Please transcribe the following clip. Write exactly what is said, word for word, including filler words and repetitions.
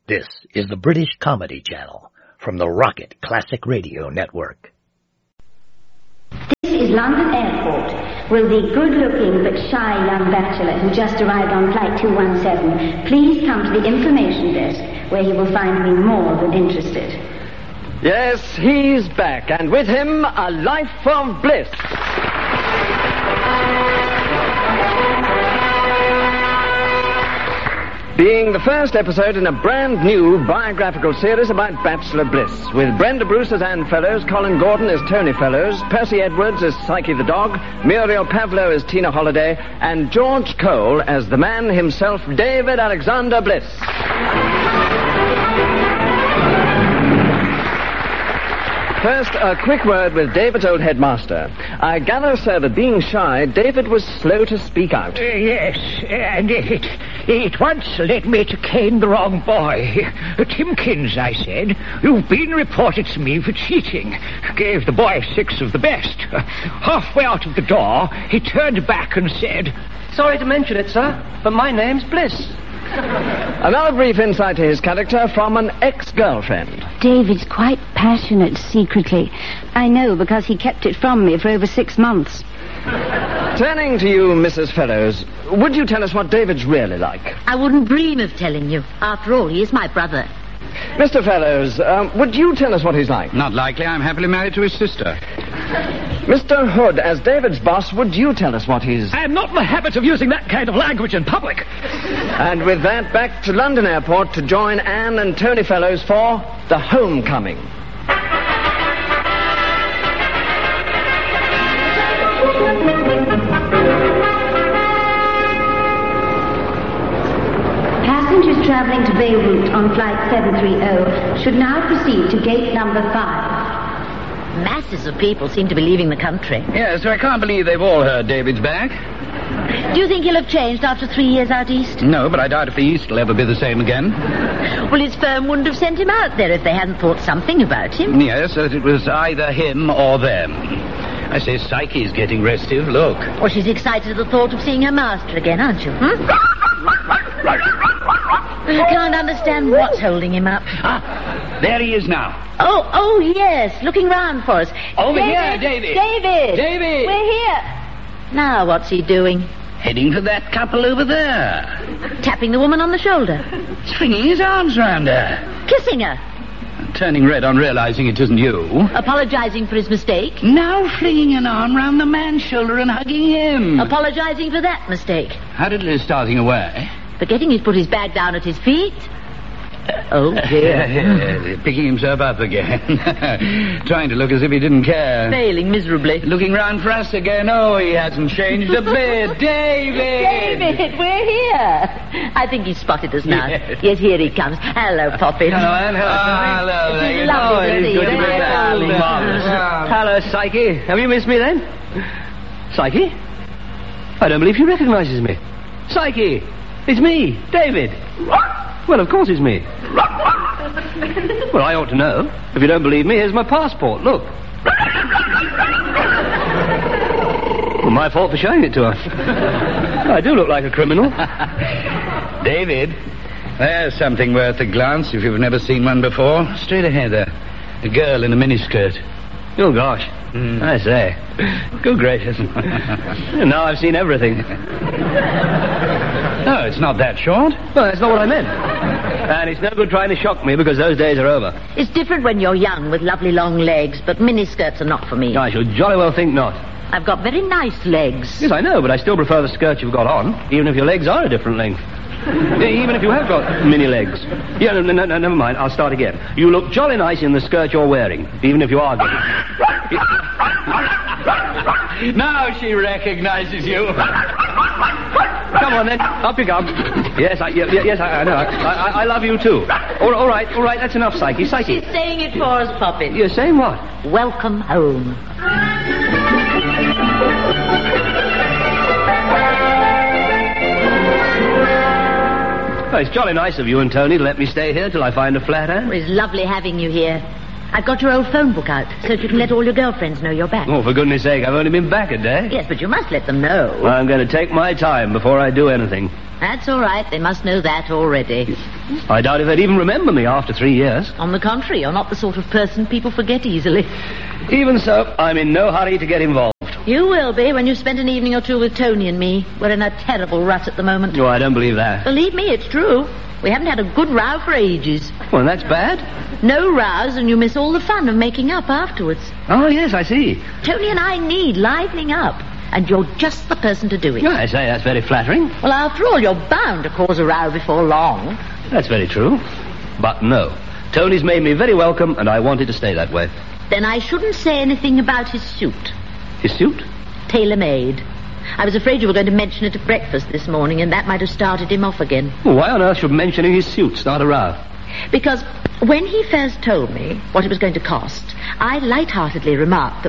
This is the British Comedy Channel from the Rocket Classic Radio Network. This is London Airport. Will the good-looking but shy young bachelor who just arrived on flight two one seven please come to the information desk, where he will find me more than interested. Yes, he's back, and with him, a life of bliss. Being the first episode in a brand new biographical series about bachelor bliss, with Brenda Bruce as Anne Fellows, Colin Gordon as Tony Fellows, Percy Edwards as Psyche the dog, Muriel Pavlo as Tina Holliday, and George Cole as the man himself, David Alexander Bliss. First, a quick word with David's old headmaster. I gather, sir, that being shy, David was slow to speak out. Uh, yes, and it, it once led me to cane the wrong boy. Uh, Timkins, I said, you've been reported to me for cheating. Gave the boy six of the best. Uh, halfway out of the door, he turned back and said, "Sorry to mention it, sir, but my name's Bliss." Another brief insight to his character from an ex-girlfriend. David's quite passionate secretly. I know because he kept it from me for over six months. Turning to you, Missus Fellows, would you tell us what David's really like? I wouldn't dream of telling you. After all, he is my brother. Mister Fellows, um, would you tell us what he's like? Not likely. I'm happily married to his sister. Mister Hood, as David's boss, would you tell us what he's... I am not in the habit of using that kind of language in public. And with that, back to London Airport to join Anne and Tony Fellows for The Homecoming. Passengers travelling to Beirut on flight seven three zero should now proceed to gate number five. Masses of people seem to be leaving the country. Yes, so I can't believe they've all heard David's back. Do you think he'll have changed after three years out east? No, but I doubt if the East will ever be the same again. Well, his firm wouldn't have sent him out there if they hadn't thought something about him. Yes, that it was either him or them. I say Psyche's getting restive, look. Well, she's excited at the thought of seeing her master again, aren't you? Hmm? I can't understand what's holding him up. Ah, there he is now. Oh, oh, yes, looking round for us. Over David, here, David. David. David. We're here. Now, what's he doing? Heading for that couple over there. Tapping the woman on the shoulder. Swinging his arms round her. Kissing her. Turning red on realizing it isn't you. Apologizing for his mistake. Now flinging an arm round the man's shoulder and hugging him. Apologizing for that mistake. Hurriedly starting away. Forgetting he's put his bag down at his feet. Oh, dear. Picking himself up again. Trying to look as if he didn't care. Failing miserably. Looking round for us again. Oh, he hasn't changed a bit. David! David, we're here. I think he's spotted us now. Yes, yes here he comes. Hello, Poppy. Hello, Anne. Hello, Ah, hello. It is there. lovely Oh, to it is see good you. to be Very back. darling. Marvellous. Hello, Psyche. Have you missed me then? Psyche? I don't believe she recognizes me. Psyche! It's me, David. Well, of course it's me. Well, I ought to know. If you don't believe me, here's my passport. Look. Well, my fault for showing it to her. I do look like a criminal. David, there's something worth a glance if you've never seen one before. Straight ahead there. A girl in a miniskirt. Oh, gosh. Mm. I say. Good gracious. Now I've seen everything. No, it's not that short. Well, that's not what I meant. And it's no good trying to shock me because those days are over. It's different when you're young with lovely long legs, but miniskirts are not for me. I should jolly well think not. I've got very nice legs. Yes, I know, but I still prefer the skirt you've got on, even if your legs are a different length. Even if you have got mini legs. Yeah, no, no, no, never mind. I'll start again. You look jolly nice in the skirt you're wearing, even if you are getting... Now she recognizes you. Come on, then. Up you come. Yes, I, yeah, yes, I, I know. I, I, I love you, too. All, all right, all right. That's enough, Psyche. Psyche. She's saying it for us, Poppy. You're saying what? Welcome home. Oh, it's jolly nice of you and Tony to let me stay here till I find a flat, eh? Well, it's lovely having you here. I've got your old phone book out, so that you can let all your girlfriends know you're back. Oh, for goodness sake, I've only been back a day. Yes, but you must let them know. Well, I'm going to take my time before I do anything. That's all right. They must know that already. I doubt if they'd even remember me after three years. On the contrary, you're not the sort of person people forget easily. Even so, I'm in no hurry to get involved. You will be when you've spent an evening or two with Tony and me. We're in a terrible rut at the moment. Oh, I don't believe that. Believe me, it's true. We haven't had a good row for ages. Well, that's bad. No rows, and you miss all the fun of making up afterwards. Oh, yes, I see. Tony and I need livening up, and you're just the person to do it. Yeah, I say that's very flattering. Well, after all, you're bound to cause a row before long. That's very true. But no. Tony's made me very welcome, and I wanted to stay that way. Then I shouldn't say anything about his suit. His suit? Tailor-made. I was afraid you were going to mention it at breakfast this morning, and that might have started him off again. Well, why on earth should mentioning his suit start a row? Because when he first told me what it was going to cost, I lightheartedly remarked that